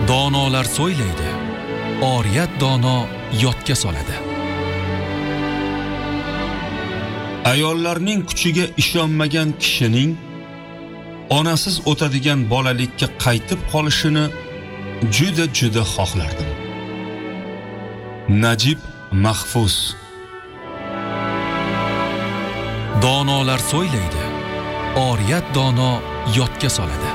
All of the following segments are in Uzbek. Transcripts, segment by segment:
Donolar so'ylaydi, oriyat dono yodga soladi. Ayollarning kuchiga ishonmagan kishining onasiz o'tadigan bolalikka qaytib qolishini juda xohlardim. Najib Mahfuz. Donolar so'ylaydi, oriyat dono yodga soladi.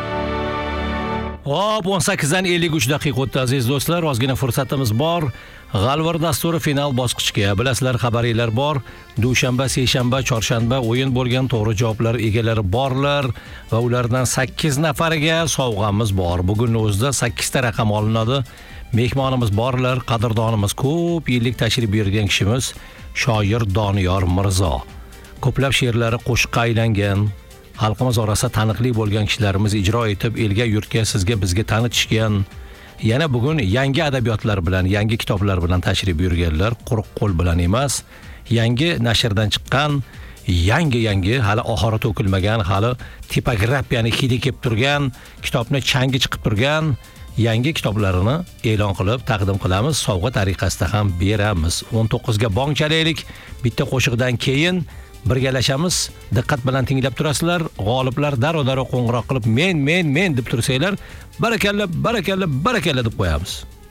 Hop, 18dan 53 daqiqa o'tdi aziz do'stlar. Ozgina fursatimiz bor. G'alvir dasturi final bosqichiga. Bilasizlar, xabarlar bor. Dushanba, seshanba, chorshanba o'yin bo'lgan, to'g'ri javoblar egalari borlar va ulardan 8 nafariga sovg'amiz bor. Bugun o'zida 8 ta raqam olinadi. Mehmonimiz borlar, qadrdonimiz ko'p yillik tashrif buyurgan kishimiz shoir Doniyor Mirzo. Ko'plab she'rlari qo'shiqqa aylangan, xalqimiz orasida taniqli bo'lgan kishilarimiz ijro etib, elga, yurtga, sizga, bizga tanitishgan. Yana bugun yangi adabiyotlar bilan, yangi kitoblar bilan tashrif buyurganlar, quruq qo'l bilan emas, yangi nashrdan chiqqan, yangi hali oxiri to'kilmagan, hali tipografiyani hidi kelib turgan, kitobni changi chiqib turgan yangi kitoblarini e'lon qilib taqdim qilamiz, sovg'a tariqasida ham beramiz. 19 ga bong chalaylik. Bitta qo'shiqdan keyin birgalashamiz. Diqqat bilan tinglab turasizlar. G'oliblar daro qo'ng'iroq qilib men deb tursanglar, barakalla deb qo'yamiz.